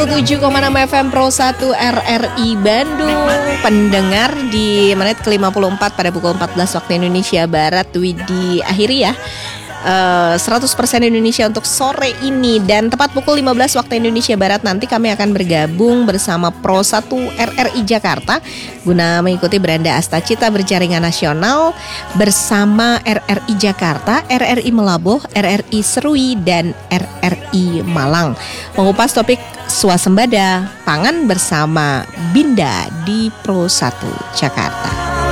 97,6 FM Pro 1 RRI Bandung. Pendengar di menit ke-54 pada pukul 14 waktu Indonesia Barat diakhiri ya. 100% Indonesia untuk sore ini. Dan tepat pukul 15 waktu Indonesia Barat nanti kami akan bergabung bersama Pro 1 RRI Jakarta guna mengikuti beranda Astacita berjaringan nasional bersama RRI Jakarta, RRI Melabuh, RRI Serui, dan RRI Malang. Mengupas topik swasembada pangan bersama Binda di Pro 1 Jakarta.